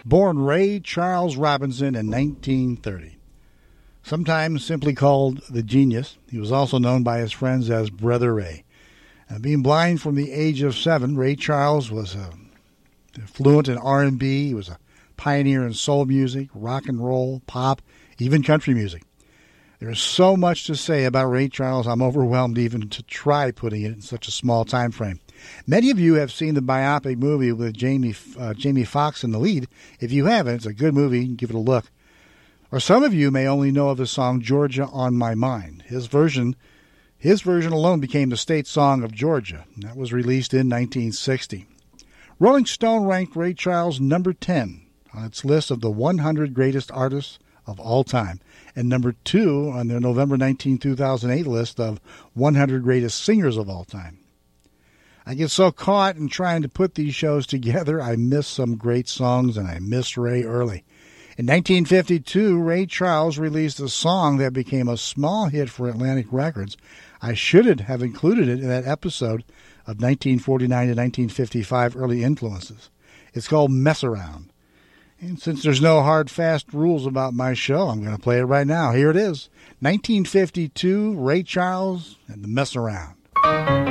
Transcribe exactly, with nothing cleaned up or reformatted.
born Ray Charles Robinson in nineteen thirty. Sometimes simply called the Genius, he was also known by his friends as Brother Ray. Uh, being blind from the age of seven, Ray Charles was uh, fluent in R and B. He was a pioneer in soul music, rock and roll, pop, even country music. There's so much to say about Ray Charles, I'm overwhelmed even to try putting it in such a small time frame. Many of you have seen the biopic movie with Jamie uh, Jamie Foxx in the lead. If you haven't, it's a good movie. Give it a look. Or some of you may only know of the song Georgia on My Mind. His version, his version alone became the state song of Georgia. That was released in nineteen sixty. Rolling Stone ranked Ray Charles number ten on its list of the one hundred greatest artists of all time, and number two on their November nineteenth, two thousand eight list of one hundred greatest singers of all time. I get so caught in trying to put these shows together, I miss some great songs, and I miss Ray early. In nineteen fifty-two, Ray Charles released a song that became a small hit for Atlantic Records. I should have included it in that episode of nineteen forty-nine to nineteen fifty-five Early Influences. It's called Mess Around. And since there's no hard, fast rules about my show, I'm going to play it right now. Here it is. nineteen fifty-two, Ray Charles and the Mess Around.